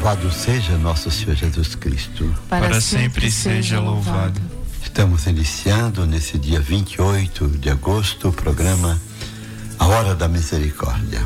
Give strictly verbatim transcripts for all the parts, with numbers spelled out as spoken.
Louvado seja nosso Senhor Jesus Cristo. Para, Para sempre, sempre seja louvado. Estamos iniciando nesse dia vinte e oito de agosto o programa A Hora da Misericórdia.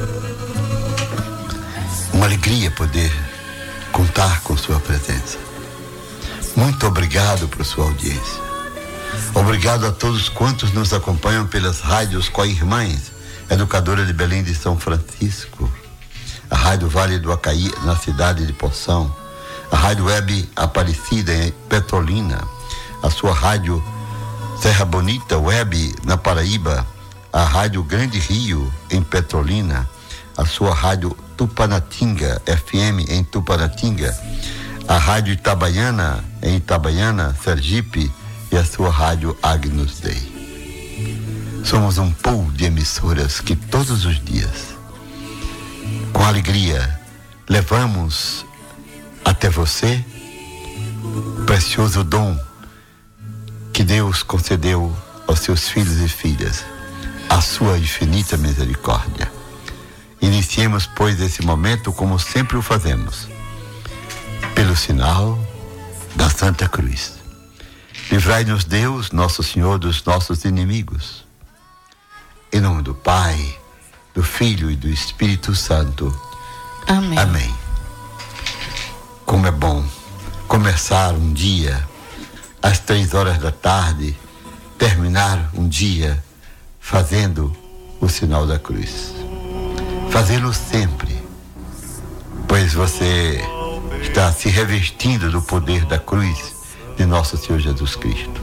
Uma alegria poder contar com sua presença. Muito obrigado por sua audiência. Obrigado a todos quantos nos acompanham pelas rádios co-irmãs, Educadora de Belém de São Francisco, a Rádio Vale do Acaí, na cidade de Poção, a Rádio Web Aparecida em Petrolina, a sua Rádio Serra Bonita Web na Paraíba, a Rádio Grande Rio em Petrolina, a sua Rádio Tupanatinga F M em Tupanatinga, a Rádio Itabaiana em Itabaiana, Sergipe, e a sua Rádio Agnus Dei. Somos um pool de emissoras que todos os dias, com alegria, levamos até você o precioso dom que Deus concedeu aos seus filhos e filhas, a sua infinita misericórdia. Iniciemos, pois, esse momento como sempre o fazemos, pelo sinal da Santa Cruz. Livrai-nos, Deus, nosso Senhor, dos nossos inimigos. Em nome do Pai, do Filho e do Espírito Santo. Amém. Amém. Como é bom começar um dia às três horas da tarde, terminar um dia fazendo o sinal da cruz. Fazê-lo sempre, pois você está se revestindo do poder da cruz de nosso Senhor Jesus Cristo.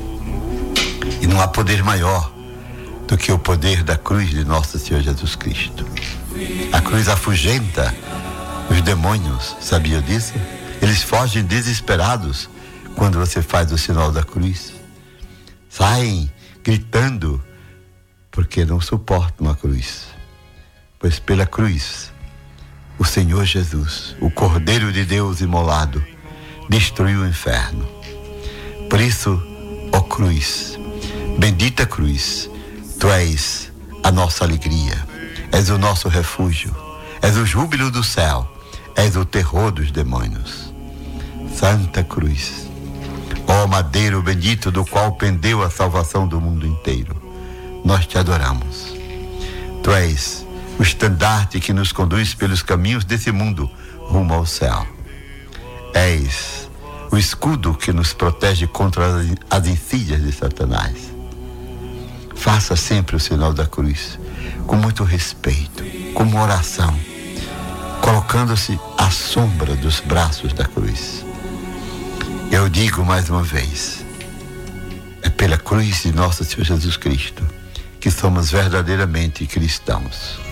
E não há poder maior do que o poder da cruz de nosso Senhor Jesus Cristo. A cruz afugenta os demônios, sabia disso? Eles fogem desesperados quando você faz o sinal da cruz. Saem gritando porque não suportam a cruz. Pois pela cruz, o Senhor Jesus, o Cordeiro de Deus imolado, destruiu o inferno. Por isso, ó cruz, bendita cruz, tu és a nossa alegria, és o nosso refúgio, és o júbilo do céu, és o terror dos demônios. Santa Cruz, ó madeiro bendito do qual pendeu a salvação do mundo inteiro, nós te adoramos. Tu és o estandarte que nos conduz pelos caminhos desse mundo rumo ao céu. És o escudo que nos protege contra as insídias de Satanás. Faça sempre o sinal da cruz com muito respeito, como oração, colocando-se à sombra dos braços da cruz. Eu digo mais uma vez, é pela cruz de nosso Senhor Jesus Cristo que somos verdadeiramente cristãos.